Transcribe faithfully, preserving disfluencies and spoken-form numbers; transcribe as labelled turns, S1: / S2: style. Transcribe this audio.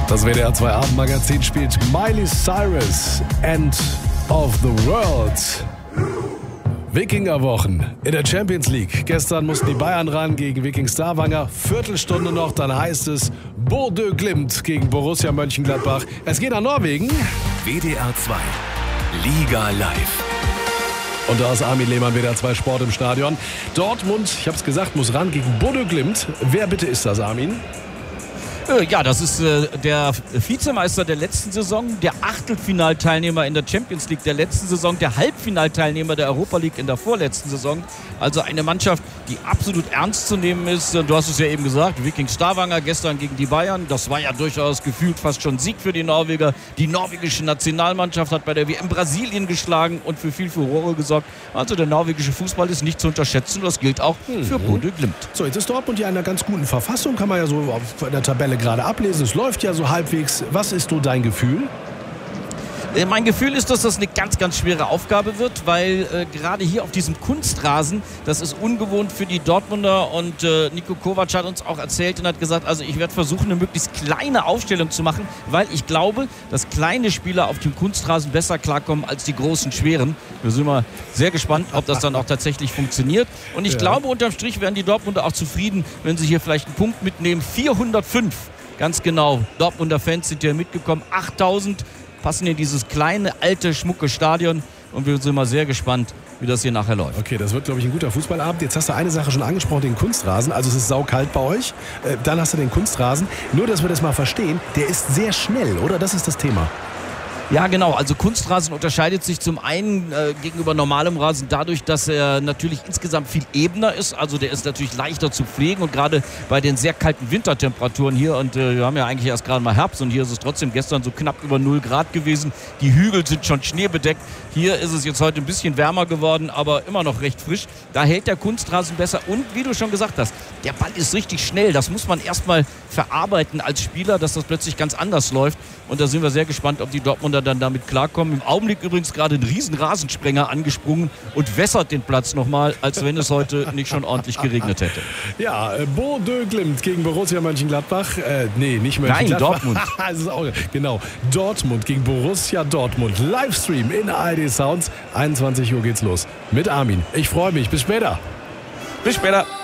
S1: Das W D R zwei Abendmagazin spielt Miley Cyrus, End of the World. Wikingerwochen in der Champions League. Gestern mussten die Bayern ran gegen Viking Stavanger. Viertelstunde noch, dann heißt es Bodø Glimt gegen Borussia Mönchengladbach. Es geht nach Norwegen.
S2: W D R zwei Liga live.
S1: Und da ist Armin Lehmann, W D R zwei Sport im Stadion. Dortmund, ich habe es gesagt, muss ran gegen Bodø Glimt. Wer bitte ist das, Armin?
S3: Ja, das ist äh, der Vizemeister der letzten Saison, der Achtelfinalteilnehmer in der Champions League der letzten Saison, der Halbfinalteilnehmer der Europa League in der vorletzten Saison. Also eine Mannschaft, die absolut ernst zu nehmen ist. Du hast es ja eben gesagt, Viking Stavanger gestern gegen die Bayern. Das war ja durchaus gefühlt fast schon Sieg für die Norweger. Die norwegische Nationalmannschaft hat bei der W M Brasilien geschlagen und für viel Furore gesorgt. Also der norwegische Fußball ist nicht zu unterschätzen. Das gilt auch für Bodø Glimt.
S1: So, jetzt ist Dortmund ja in einer ganz guten Verfassung, kann man ja so auf der Tabelle gerade ablesen. Es läuft ja so halbwegs. Was ist so dein Gefühl?
S3: Mein Gefühl ist, dass das eine ganz, ganz schwere Aufgabe wird, weil äh, gerade hier auf diesem Kunstrasen, das ist ungewohnt für die Dortmunder und äh, Niko Kovac hat uns auch erzählt und hat gesagt, also ich werde versuchen, eine möglichst kleine Aufstellung zu machen, weil ich glaube, dass kleine Spieler auf dem Kunstrasen besser klarkommen als die großen, schweren. Wir sind mal sehr gespannt, ob das dann auch tatsächlich funktioniert. Und ich ja. glaube, unterm Strich werden die Dortmunder auch zufrieden, wenn sie hier vielleicht einen Punkt mitnehmen. vierhundertfünf, ganz genau. Dortmunder Fans sind hier mitgekommen, achttausend. Passen in dieses kleine, alte, schmucke Stadion und wir sind mal sehr gespannt, wie das hier nachher läuft.
S1: Okay, das wird, glaube ich, ein guter Fußballabend. Jetzt hast du eine Sache schon angesprochen, den Kunstrasen. Also es ist saukalt bei euch. Äh, dann hast du den Kunstrasen. Nur, dass wir das mal verstehen, der ist sehr schnell, oder? Das ist das Thema.
S3: Ja, genau. Also Kunstrasen unterscheidet sich zum einen äh, gegenüber normalem Rasen dadurch, dass er natürlich insgesamt viel ebener ist. Also der ist natürlich leichter zu pflegen und gerade bei den sehr kalten Wintertemperaturen hier und äh, wir haben ja eigentlich erst gerade mal Herbst und hier ist es trotzdem gestern so knapp über null Grad gewesen. Die Hügel sind schon schneebedeckt. Hier ist es jetzt heute ein bisschen wärmer geworden, aber immer noch recht frisch. Da hält der Kunstrasen besser und wie du schon gesagt hast, der Ball ist richtig schnell. Das muss man erstmal verarbeiten als Spieler, dass das plötzlich ganz anders läuft und da sind wir sehr gespannt, ob die Dortmunder dann damit klarkommen. Im Augenblick übrigens gerade ein riesen Rasensprenger angesprungen und wässert den Platz nochmal, als wenn es heute nicht schon ordentlich geregnet hätte.
S1: Ja, Bodø Glimt gegen Borussia Mönchengladbach. Äh, nee, nicht Mönchengladbach.
S3: Nein, Dortmund.
S1: Das ist auch, genau, Dortmund gegen Borussia Dortmund. Livestream in A R D Sounds. einundzwanzig Uhr geht's los mit Armin. Ich freue mich. Bis später.
S3: Bis später.